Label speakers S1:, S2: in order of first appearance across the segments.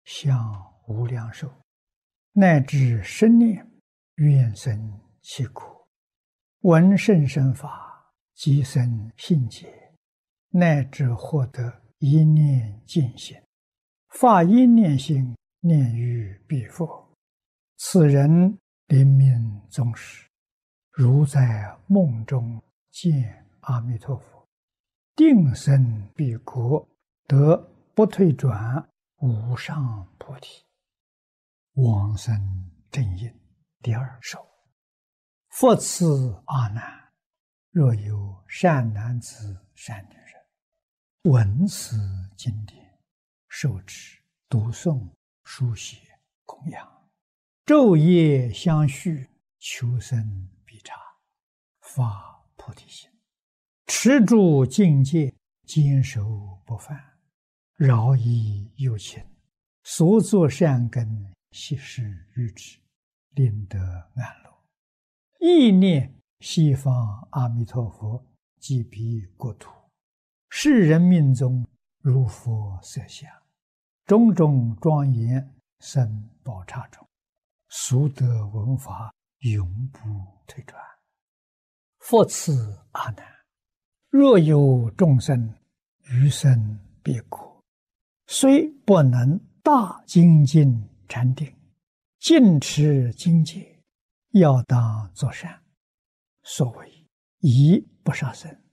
S1: 向无量寿，乃至10年，愿生其国，闻甚深法，即生信解，乃至获得一念净心，发一念心，念于彼佛。此人临命终时，如在梦中见阿弥陀佛，定生彼国，得不退转无上菩提。往生正因第2首。复次阿难，若有善男子善女人，闻此经典，受持读诵书写供养，昼夜相续，求生必察，发菩提心，持住境界，坚守不犯，饶益有情，所作善根，悉施于之，令得安乐。意念西方阿弥陀佛即彼国土，世人命中如佛色相，种种庄严生宝刹中，速得闻法，永不退转。复次阿难，若有众生余生彼国，虽不能大精进禅定，尽持经戒，要当作善。所谓1不杀生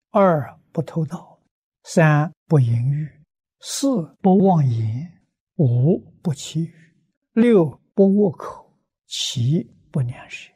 S1: ，2不偷盗，3不淫欲，4不妄言，5不绮语，6不恶口，7不两舌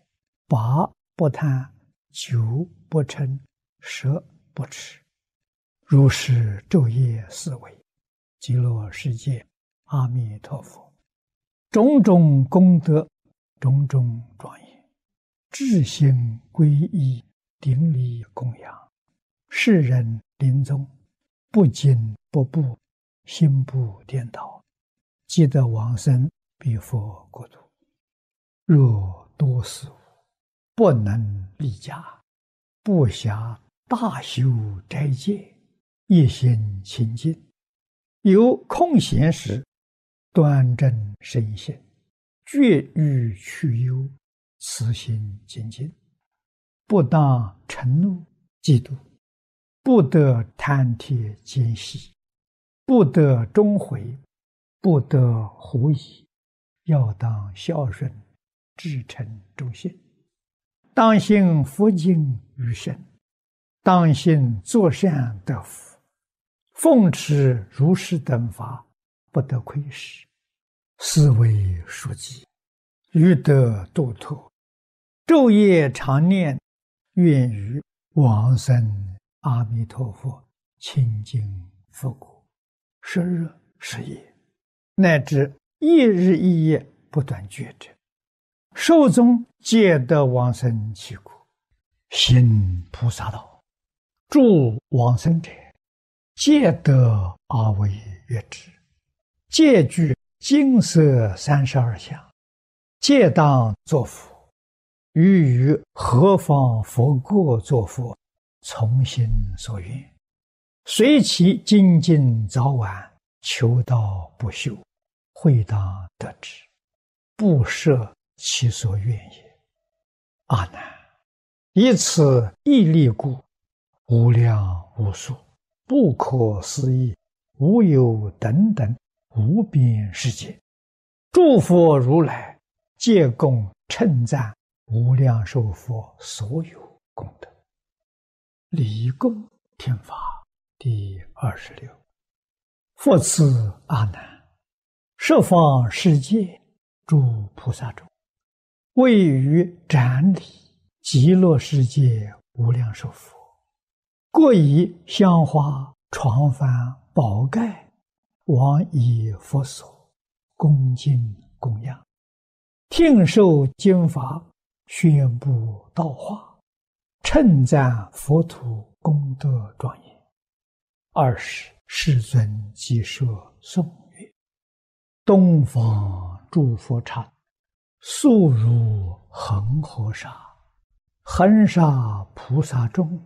S1: ，8不贪，9不嗔，10不痴。如是昼夜思维，极乐世界阿弥陀佛种种功德，种种庄严，至心皈依，顶礼供养，世人临终不惊不怖，心不颠倒，即得往生彼佛国土。若多事物，不能立家，不暇大修斋戒，一心清净，有空闲时，端正身心，绝欲去忧，慈心精进，不当嗔怒嫉妒，不得贪帖奸细，不得终悔，不得狐疑，要当孝顺，至诚忠信，当信佛经于身，当信作善得福，奉持如是等法，不得亏失，是为书记，欲得度脱，昼夜常念，愿于往生阿弥陀佛清净佛国，10日10夜，乃至一日一夜不断觉者，寿终皆得往生其国。行菩萨道，助往生者，皆得阿惟越致，皆具金色32相，皆当作佛，于何方佛国作佛，从心所愿，随其精进早晚，求道不休，会当得之，不设其所愿也。阿难，以此义力故，无量无数，不可思议，无有等等无边世界，诸佛如来皆共称赞无量寿佛所有功德。礼供天法第26。复次阿难，十方世界诸菩萨中，位于展礼极乐世界无量寿佛，各以香花床幡宝盖往以佛所，恭敬供养，听受经法，宣布道化，称赞佛土功德庄严。20世尊即说颂曰：东方诸佛刹，速如恒河沙，恒沙菩萨众，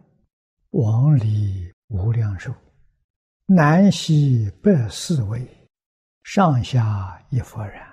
S1: 往礼无量寿，南西北四围， 上下亦复然。